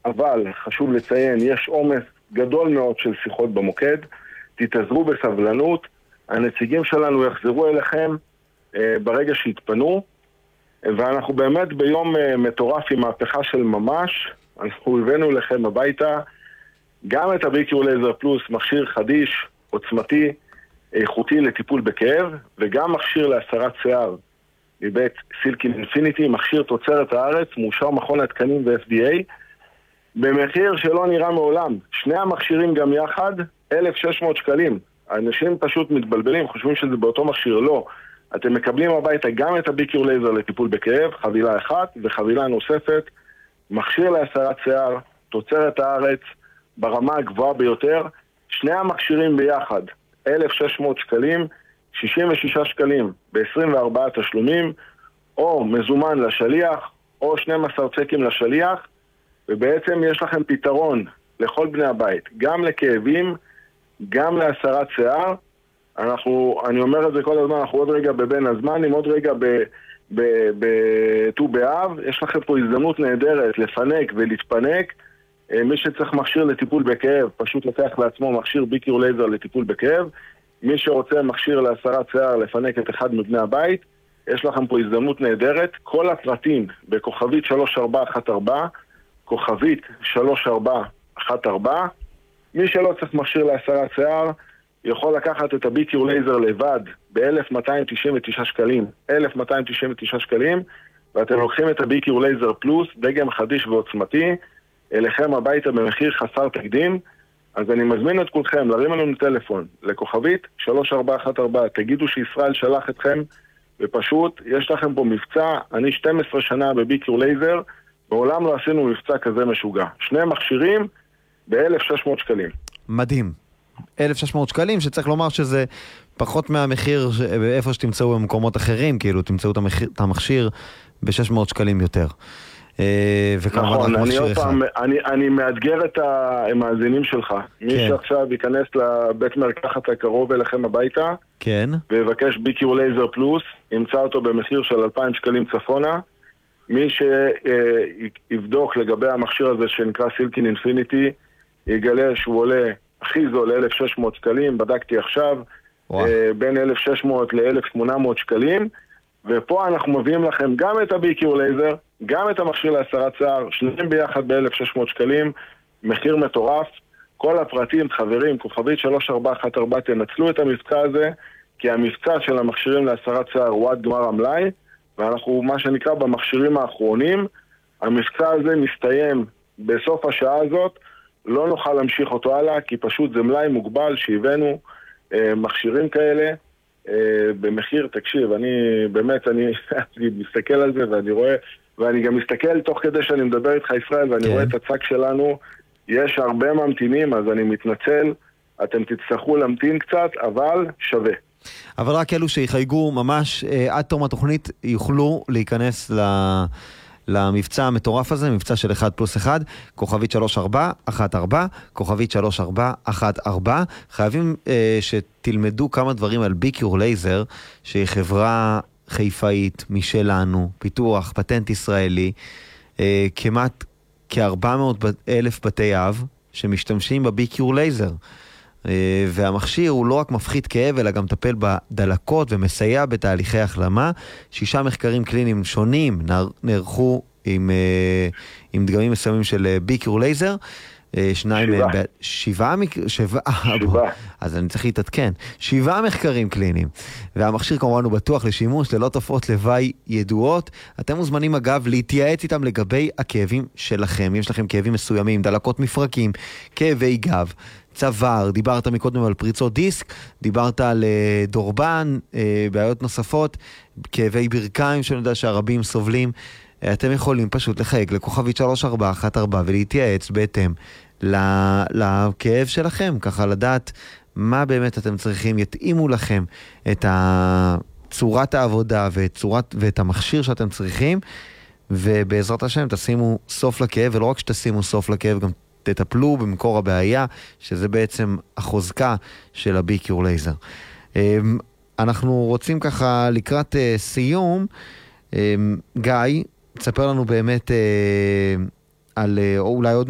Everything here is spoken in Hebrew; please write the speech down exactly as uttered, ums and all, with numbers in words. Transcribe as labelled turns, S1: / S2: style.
S1: אבל חשוב לציין, יש עומס גדול מאוד של שיחות במוקד, תתעזרו בסבלנות, הנציגים שלנו יחזרו אליכם אה, ברגע שהתפנו, ואנחנו באמת ביום אה, מטורף עם מהפכה של ממש, אנחנו הבאנו לכם הביתה גם את ה-B Q Laser Plus, מכשיר חדיש, עוצמתי, איכותי לטיפול בכאב, וגם מכשיר להסרת שיער מבית סילקין אינפיניטי, מכשיר תוצרת הארץ, מאושר מכון התקנים ו-F D A, במחיר שלא נראה מעולם. שני המכשירים גם יחד, אלף ושש מאות שקלים. האנשים פשוט מתבלבלים, חושבים שזה באותו מכשיר. לא. אתם מקבלים הביתה גם את ה-B Q Laser לטיפול בכאב, חבילה אחת, וחבילה נוספת, מכשיר להסרת שיער, תוצרת הארץ, ברמה הגבוהה ביותר. שני המכשירים ביחד, אלף ושש מאות שקלים, שישים ושישה שקלים ב-עשרים וארבעה תשלומים, או מזומן לשליח, או שנים עשר צ'קים לשליח, ובעצם יש לכם פתרון לכל בני הבית, גם לכאבים, גם להסרת שיער. אנחנו, אני אומר את זה כל הזמן, אנחנו עוד רגע בבין הזמן, עוד רגע בט"ו באב, יש לכם פה הזדמנות נהדרת לפנק ולהתפנק. מי שצריך מכשיר לטיפול בכאב, פשוט לקח לעצמו מכשיר B Q Laser לטיפול בכאב. מי שרוצה מכשיר להסרת שיער, לפנק את אחד מבני הבית, יש לכם פה הזדמנות נהדרת. כל הפרטים בכוכבית שלוש ארבע אחת ארבע, כוכבית שלוש ארבע אחת ארבע. מי שלא צריך מכשיר להסרת שיער, יכול לקחת את ה-B Q Laser לבד ב-אלף מאתיים תשעים ותשעה שקלים. אלף מאתיים תשעים ותשעה שקלים, ואתם לוקחים את ה-B Q Laser פלוס, דגם חדיש ועוצמתי, אליכם הביתה במחיר חסר תקדים. אז אני מזמין את כולכם להרים לנו טלפון לכוכבית שלוש ארבע אחת ארבע, תגידו שישראל שלח אתכם, ופשוט יש לכם פה מבצע. אני שתים עשרה שנה ב-B Q Laser, בעולם לא עשינו מבצע כזה משוגע. שני מכשירים ב-אלף ושש מאות שקלים.
S2: מדהים. אלף ושש מאות שקלים, שצריך לומר שזה פחות מהמחיר איפה שתמצאו במקומות אחרים, כאילו תמצאו את, המחיר, את המכשיר ב-שש מאות שקלים יותר.
S1: נכון, אני עוד פעם, אני, אני מאתגר את המאזינים שלך. מי שעכשיו ייכנס לבית מרקחת הקרוב אליכם הביתה,
S2: כן.
S1: ויבקש B Q Laser פלוס, ימצא אותו במחיר של אלפיים שקלים צפונה. מי שיבדוק לגבי המכשיר הזה שנקרא סילקין אינפיניטי, יגלה שהוא עולה הכי זול ל-אלף ושש מאות שקלים, בדקתי עכשיו, בין אלף ושש מאות ל-אלף ושמונה מאות שקלים, ופה אנחנו מביאים לכם גם את ה-B Q Laser, גם את המכשיר להסרת שיער, שניהם ביחד ב-אלף ושש מאות שקלים, מחיר מטורף. כל הפרטים, חברים, כוכבית שלוש ארבע אחת ארבע, תנצלו את המבצע הזה, כי המבצע של המכשירים להסרת שיער הוא עד גמר המלאי, ואנחנו מה שנקרא במכשירים האחרונים. המבצע הזה מסתיים בסוף השעה הזאת, לא נוכל להמשיך אותו הלאה, כי פשוט זה מלאי מוגבל שהבאנו אה, מכשירים כאלה, במחיר. תקשיב, אני באמת, אני מסתכל על זה ואני רואה, ואני גם מסתכל תוך כדי שאני מדבר איתך ישראל, ואני רואה את הצג שלנו, יש הרבה ממתינים, אז אני מתנצל, אתם תצטרכו להמתין קצת, אבל שווה.
S2: אבל רק אלו שיחייגו ממש עד תום התוכנית יוכלו להיכנס ל... למבצע המטורף הזה, מבצע של אחד פלוס אחד, כוכבית שלוש ארבע אחת ארבע, כוכבית שלוש ארבע אחת ארבע. חייבים אה, שתלמדו כמה דברים על B Q Laser, שהיא חברה חיפאית משלנו, פיתוח, פטנט ישראלי, אה, כמעט כ-ארבע מאות אלף בתי אב שמשתמשים ב-B Q Laser. והמכשיר הוא לא רק מפחית כאב, אלא גם מטפל בדלקות ומסייע בתהליכי החלמה. שישה מחקרים קליניים שונים נערכו עם, עם דגמים מסוימים של B Q Laser. שניים
S1: שבעה.
S2: מהם, שבעה, שבעה,
S1: שבעה.
S2: אז אני צריך להתעדכן. שבעה מחקרים קליניים. והמכשיר כמובן הוא בטוח לשימוש, ללא תופעות לוואי ידועות. אתם מוזמנים אגב להתייעץ איתם לגבי הכאבים שלכם. יש לכם כאבים מסוימים, דלקות מפרקים, כאבי גב, צוואר, דיברת מקודם על פריצות דיסק, דיברת על דורבן, בעיות נוספות, כאבי ברכיים שאני יודע שהרבים סובלים. אתם יכולים פשוט לחייג לכוכבית שלוש ארבע אחת ארבע ולהתייעץ בהתאם לכאב שלכם, ככה לדעת מה באמת אתם צריכים, יתאימו לכם את צורת העבודה ואת, צורת, ואת המכשיר שאתם צריכים, ובעזרת השם תשימו סוף לכאב, ולא רק שתשימו סוף לכאב, גם תטפלו במקור הבעיה, שזה בעצם החוזקה של ה-B Q Laser. אנחנו רוצים ככה לקראת סיום, גיא, תספר לנו באמת על אולי עוד